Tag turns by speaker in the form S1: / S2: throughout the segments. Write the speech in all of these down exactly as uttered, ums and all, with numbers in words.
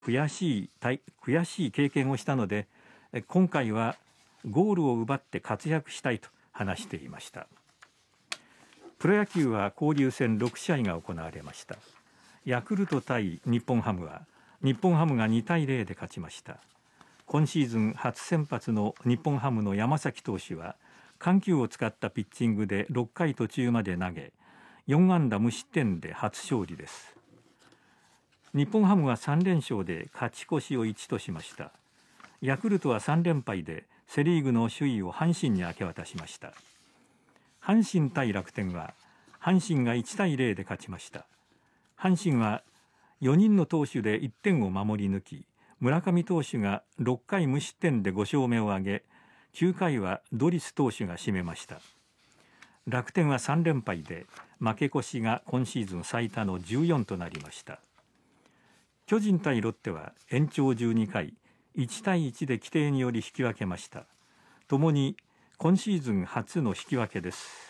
S1: 悔しい悔しい経験をしたので、今回はゴールを奪って活躍したいと話していました。プロ野球は交流戦ろくしあいが行われました。ヤクルト対日本ハムは日本ハムがにたいゼロで勝ちました。今シーズン初先発の日本ハムの山崎投手は緩急を使ったピッチングでろっかい途中まで投げ、よんあんだ無失点で初勝利です。日本ハムはさんれんしょうで勝ち越しをいちとしました。ヤクルトはさんれんぱいでセ・リーグの首位を阪神に明け渡しました。阪神対楽天は阪神がいちたいゼロで勝ちました。阪神はよにんの投手でいってんを守り抜き、村上投手がろっかい無失点でごしょうめを挙げ、きゅうかいはドリス投手が締めました。楽天はさんれんぱいで負け越しが今シーズン最多のじゅうよんとなりました。巨人対ロッテは延長じゅうにかいいちたいいちで規定により引き分けました。ともに今シーズン初の引き分けです。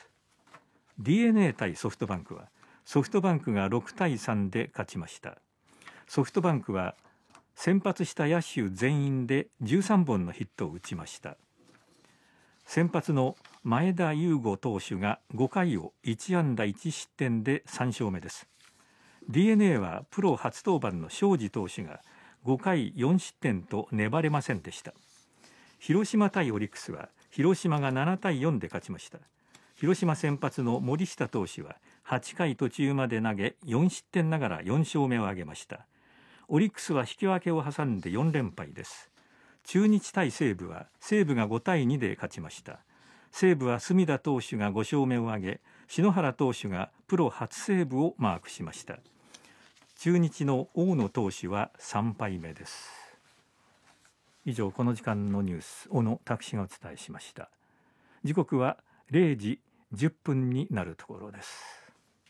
S1: ディーエヌエー 対ソフトバンクはソフトバンクがろくたいさんで勝ちました。ソフトバンクは先発した野手全員でじゅうさんぼんのヒットを打ちました。先発の前田悠伍投手がごかいをいちあんだいちしってんでさんしょうめです。 ディーエヌエー はプロ初登板の荘司投手がごかいよんしってんと粘れませんでした。広島対オリックスは広島がななたいよんで勝ちました。広島先発の森下投手ははちかい途中まで投げよんしってんながらよんしょうめを挙げました。オリックスは引き分けを挟んでよんれんぱいです。中日対西武は西武がごたいにで勝ちました。西武は隅田投手がごしょうめを挙げ、篠原投手がプロ初セーブをマークしました。中日の大野投手はさんぱいめです。以上、この時間のニュース、小野拓司がお伝えしました。時刻はれいじじゅっぷんになるところです。